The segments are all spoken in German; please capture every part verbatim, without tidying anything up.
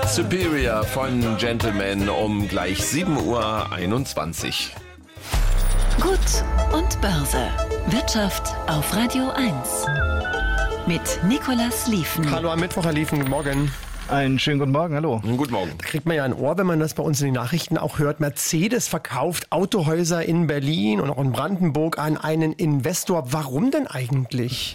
Superior von Gentleman um gleich sieben Uhr einundzwanzig. Gut und Börse. Wirtschaft auf Radio eins. Mit Nicolas Lieven. Hallo am Mittwoch, Herr Lieven, guten Morgen. Einen schönen guten Morgen, hallo. Guten Morgen. Da kriegt man ja ein Ohr, wenn man das bei uns in den Nachrichten auch hört. Mercedes verkauft Autohäuser in Berlin und auch in Brandenburg an einen Investor. Warum denn eigentlich?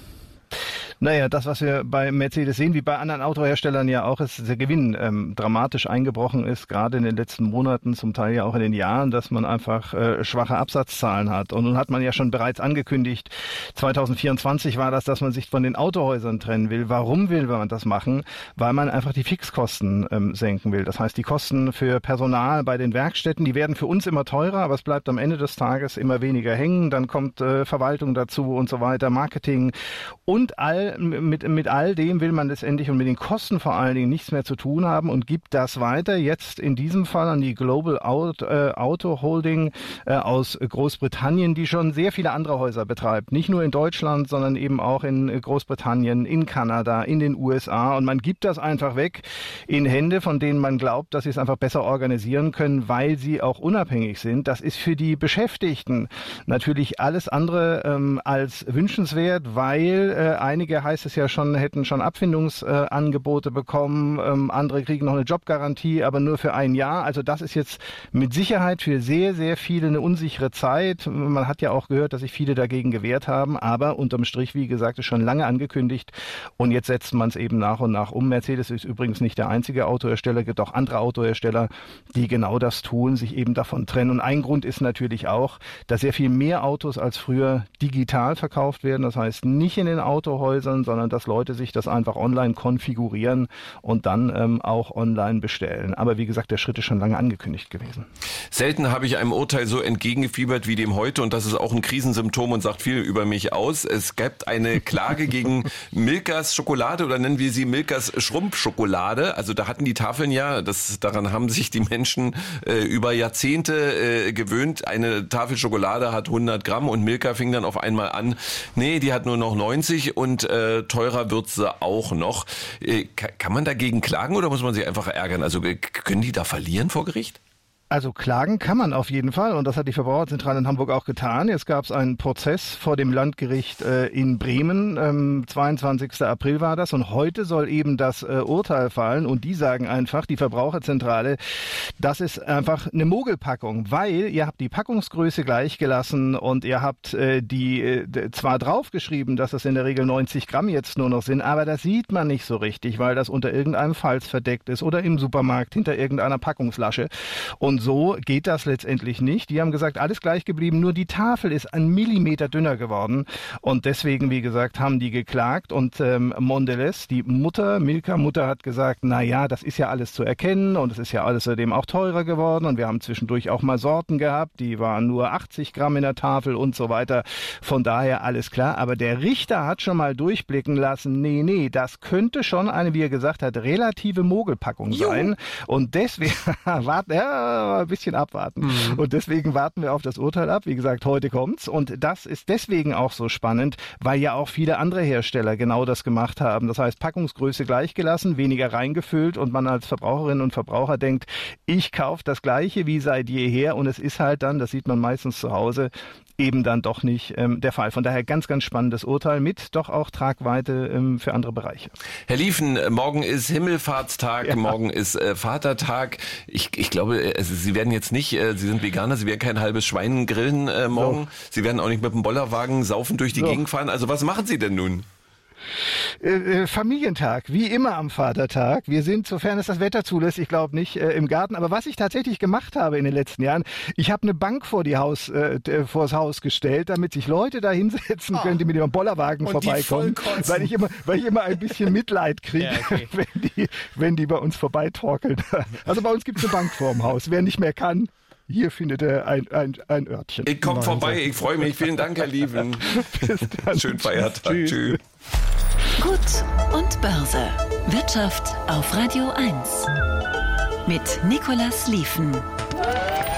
Naja, das, was wir bei Mercedes sehen, wie bei anderen Autoherstellern ja auch, ist, der Gewinn ähm, dramatisch eingebrochen ist, gerade in den letzten Monaten, zum Teil ja auch in den Jahren, dass man einfach äh, schwache Absatzzahlen hat. Und nun hat man ja schon bereits angekündigt, zwanzig vierundzwanzig war das, dass man sich von den Autohäusern trennen will. Warum will man das machen? Weil man einfach die Fixkosten ähm, senken will. Das heißt, die Kosten für Personal bei den Werkstätten, die werden für uns immer teurer, aber es bleibt am Ende des Tages immer weniger hängen. Dann kommt äh, Verwaltung dazu und so weiter, Marketing und all Mit, mit all dem will man letztendlich und mit den Kosten vor allen Dingen nichts mehr zu tun haben und gibt das weiter, jetzt in diesem Fall an die Global Auto, äh, Auto Holding äh, aus Großbritannien, die schon sehr viele andere Häuser betreibt. Nicht nur in Deutschland, sondern eben auch in Großbritannien, in Kanada, in den U S A. Und man gibt das einfach weg in Hände, von denen man glaubt, dass sie es einfach besser organisieren können, weil sie auch unabhängig sind. Das ist für die Beschäftigten natürlich alles andere ähm, als wünschenswert, weil äh, einige heißt es ja schon, hätten schon Abfindungsangebote äh, bekommen. Ähm, andere kriegen noch eine Jobgarantie, aber nur für ein Jahr. Also das ist jetzt mit Sicherheit für sehr, sehr viele eine unsichere Zeit. Man hat ja auch gehört, dass sich viele dagegen gewehrt haben. Aber unterm Strich, wie gesagt, ist schon lange angekündigt. Und jetzt setzt man es eben nach und nach um. Mercedes ist übrigens nicht der einzige Autohersteller. Es gibt auch andere Autohersteller, die genau das tun, sich eben davon trennen. Und ein Grund ist natürlich auch, dass sehr viel mehr Autos als früher digital verkauft werden. Das heißt, nicht in den Autohäusern, sondern dass Leute sich das einfach online konfigurieren und dann ähm, auch online bestellen. Aber wie gesagt, der Schritt ist schon lange angekündigt gewesen. Selten habe ich einem Urteil so entgegengefiebert wie dem heute und das ist auch ein Krisensymptom und sagt viel über mich aus. Es gibt eine Klage gegen Milkas Schokolade oder nennen wir sie Milkas Schrumpfschokolade. Also da hatten die Tafeln ja, das, daran haben sich die Menschen äh, über Jahrzehnte äh, gewöhnt. Eine Tafel Schokolade hat hundert Gramm und Milka fing dann auf einmal an, nee, die hat nur noch neunzig und äh, teurer wird sie auch noch. Äh, kann man dagegen klagen oder muss man sich einfach ärgern? Also können die da verlieren vor Gericht? Also klagen kann man auf jeden Fall und das hat die Verbraucherzentrale in Hamburg auch getan. Jetzt gab es einen Prozess vor dem Landgericht äh, in Bremen, ähm, zweiundzwanzigsten April war das und heute soll eben das äh, Urteil fallen und die sagen einfach, die Verbraucherzentrale, das ist einfach eine Mogelpackung, weil ihr habt die Packungsgröße gleich gelassen und ihr habt äh, die äh, zwar draufgeschrieben, dass es in der Regel neunzig Gramm jetzt nur noch sind, aber das sieht man nicht so richtig, weil das unter irgendeinem Falz verdeckt ist oder im Supermarkt hinter irgendeiner Packungslasche und Und so geht das letztendlich nicht. Die haben gesagt, alles gleich geblieben, nur die Tafel ist ein Millimeter dünner geworden. Und deswegen, wie gesagt, haben die geklagt. Und ähm, Mondelez, die Mutter, Milka-Mutter, hat gesagt, na ja, das ist ja alles zu erkennen und es ist ja außerdem auch teurer geworden. Und wir haben zwischendurch auch mal Sorten gehabt, die waren nur achtzig Gramm in der Tafel und so weiter. Von daher alles klar. Aber der Richter hat schon mal durchblicken lassen, nee, nee, das könnte schon eine, wie er gesagt hat, relative Mogelpackung sein. Juhu. Und deswegen, warte, ja, ein bisschen abwarten. Mhm. Und deswegen warten wir auf das Urteil ab. Wie gesagt, heute kommt's. Und das ist deswegen auch so spannend, weil ja auch viele andere Hersteller genau das gemacht haben. Das heißt, Packungsgröße gleichgelassen, weniger reingefüllt und man als Verbraucherin und Verbraucher denkt, ich kaufe das Gleiche wie seit jeher und es ist halt dann, das sieht man meistens zu Hause, eben dann doch nicht ähm, der Fall. Von daher ganz, ganz spannendes Urteil mit doch auch Tragweite ähm, für andere Bereiche. Herr Lieven, morgen ist Himmelfahrtstag, ja. morgen ist äh, Vatertag. Ich, ich glaube, also Sie werden jetzt nicht, äh, Sie sind Veganer, Sie werden kein halbes Schwein grillen äh, morgen. So. Sie werden auch nicht mit dem Bollerwagen saufen durch die so. Gegend fahren. Also was machen Sie denn nun? Äh, Familientag, wie immer am Vatertag. Wir sind, sofern es das Wetter zulässt, ich glaube nicht, äh, im Garten. Aber was ich tatsächlich gemacht habe in den letzten Jahren, ich habe eine Bank vor die Haus, äh, vor das Haus gestellt, damit sich Leute da hinsetzen oh. können, die mit dem Bollerwagen und vorbeikommen. Weil ich immer, weil ich immer ein bisschen Mitleid kriege, ja, okay. wenn die, wenn die bei uns vorbeitorkeln. Also bei uns gibt es eine Bank vor dem Haus. Wer nicht mehr kann, hier findet er ein, ein, ein Örtchen. Ich komme vorbei, ich freue mich. Vielen Dank, Herr Lieven. Bis dann. Schönen Feiertag. Tschüss. Tschüss. Gut und Börse. Wirtschaft auf Radio eins. Mit Nicolas Lieven.